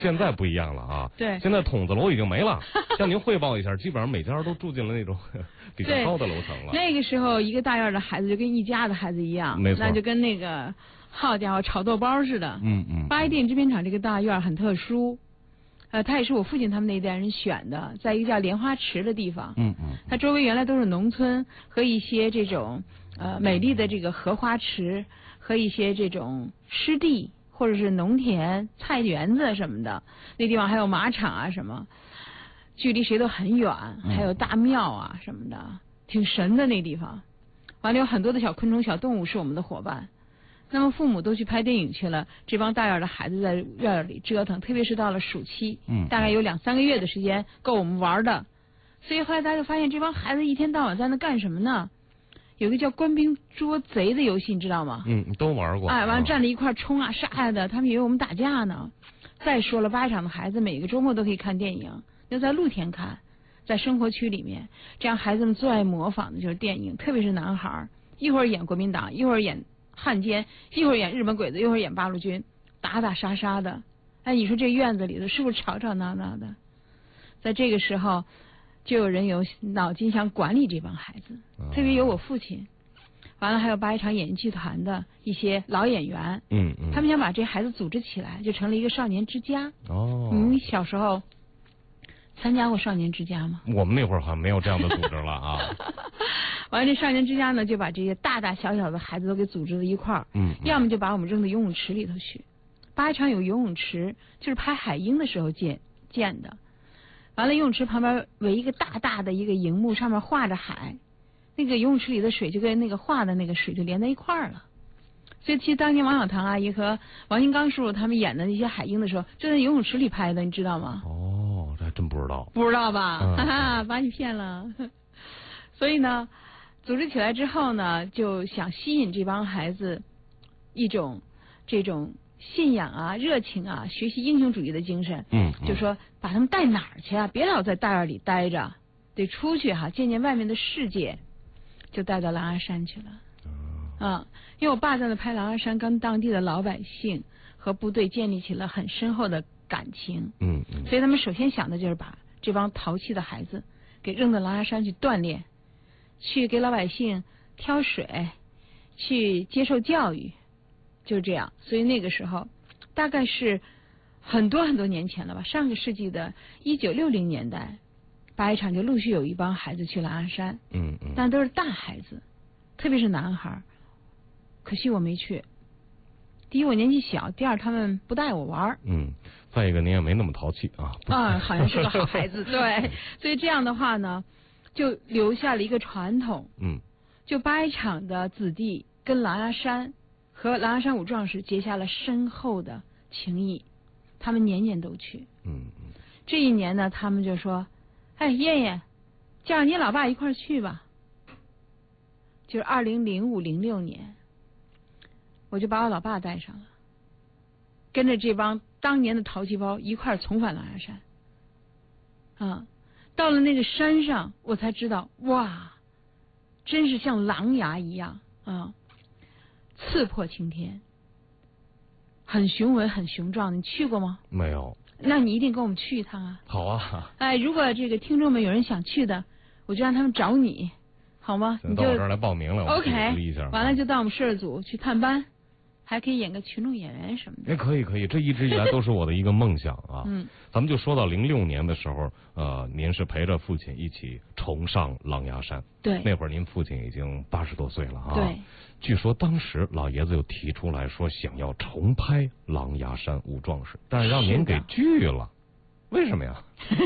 现在不一样了啊。 对。 现在筒子楼已经没了。向您汇报一下，基本上每家都住进了那种比较高的楼层了。 那个时候，一个大院的孩子就跟一家的孩子一样， 没错， 那就跟那个好家伙炒豆包似的。八一电影制片厂这个大院很特殊，它也是我父亲他们那一代人选的，在一个叫莲花池的地方。它周围原来都是农村和一些这种美丽的这个荷花池和一些这种湿地或者是农田菜园子什么的，那地方还有马场啊什么。距离谁都很远，还有大庙啊什么的，挺神的那地方。完了有很多的小昆虫、小动物是我们的伙伴。那么父母都去拍电影去了，这帮大院的孩子在院里折腾，特别是到了暑期，大概有2-3个月的时间够我们玩的。所以后来大家就发现这帮孩子一天到晚在那干什么呢？有个叫官兵捉贼的游戏，你知道吗？ 都玩过。 完了站在一块冲啊杀呀的，他们以为我们打架呢。再说了，八一厂的孩子每个周末都可以看电影。要在露天看，在生活区里面，这样孩子们最爱模仿的就是电影，特别是男孩，一会儿演国民党，一会儿演汉奸，一会儿演日本鬼子，一会儿演八路军，打打杀杀的。哎，你说这院子里头是不是吵吵闹闹的？在这个时候，就有人有脑筋想管理这帮孩子，特别有我父亲。完了，还有八一厂演艺剧团的一些老演员，他们想把这孩子组织起来，就成了一个少年之家。你小时候参加过少年之家吗？ 我们那会儿好像没有这样的组织了啊。 完了，这少年之家呢，就把这些大大小小的孩子都给组织在一块儿。要么就把我们扔到游泳池里头去。八一厂有游泳池，就是拍海鹰的时候建的。完了，游泳池旁边围一个大大的一个荧幕，上面画着海，那个游泳池里的水就跟那个画的那个水就连在一块儿了。所以其实当年王小棠阿姨和王金刚叔叔他们演的那些海鹰的时候，就在游泳池里拍的，你知道吗？ 这还真不知道。 不知道吧？哈哈，把你骗了。所以呢，组织起来之后呢，就想吸引这帮孩子一种这种信仰啊、热情啊、学习英雄主义的精神。就说把他们带哪儿去啊？别老在大院里待着，得出去见见外面的世界。就带到狼牙山去了。因为我爸在那拍狼牙山，跟当地的老百姓和部队建立起了很深厚的感情。所以他们首先想的就是把这帮淘气的孩子给扔到狼牙山去锻炼，去给老百姓挑水，去接受教育，就是这样。所以那个时候大概是很多很多年前了吧，上个世纪的1960年代，八一厂就陆续有一帮孩子去狼牙山。但都是大孩子，特别是男孩。可惜我没去。第一我年纪小，第二他们不带我玩。 再一个你也没那么淘气啊。 好像是个好孩子。对，所以这样的话呢，就留下了一个传统。就八一厂的子弟跟狼牙山和狼牙山五壮士结下了深厚的情谊，他们年年都去。这一年呢，他们就说：“哎，燕燕，叫上你老爸一块儿去吧。”就是2005-06年，我就把我老爸带上了，跟着这帮当年的淘气包一块儿重返狼牙山。到了那个山上，我才知道，哇，真是像狼牙一样刺破青天，很雄伟，很雄壮。你去过吗？ 没有。 那你一定跟我们去一趟啊！ 好啊。 如果这个听众们有人想去的，我就让他们找你，好吗？你就到我这儿来报名了。 OK， 一下完了就到我们摄制组去探班，还可以演个群众演员什么的。 可以，这一直以来都是我的一个梦想啊。咱们就说到06年的时候，您是陪着父亲一起重上狼牙山。 对。 那会儿您父亲已经80多岁了啊。 对。 据说当时老爷子又提出来说想要重拍《狼牙山五壮士》，但是让您给拒了，为什么呀？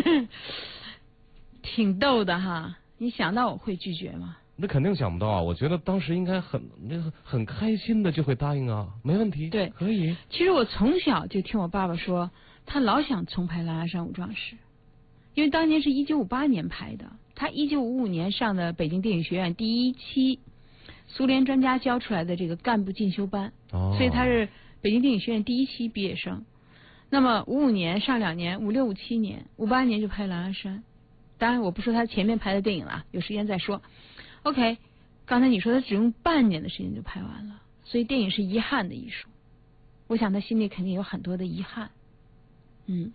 挺逗的哈，你想到我会拒绝吗？ 那肯定想不到啊！我觉得当时应该很开心的就会答应啊，没问题， 对， 可以。 其实我从小就听我爸爸说，他老想重拍《狼牙山五壮士》，因为当年是1958年拍的，他1955年上的北京电影学院第1期苏联专家教出来的这个干部进修班，所以他是北京电影学院第1期毕业生。那么55年上2年，56、57年，58年就拍《狼牙山》。当然我不说他前面拍的电影了，有时间再说。OK， 刚才你说他只用半年的时间就拍完了，所以电影是遗憾的艺术。我想他心里肯定有很多的遗憾。 嗯。